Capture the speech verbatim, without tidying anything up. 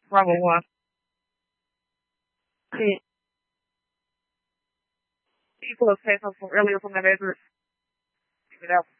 Bravo one. Sí, sí, pues eso, fue earlier from the bedroom.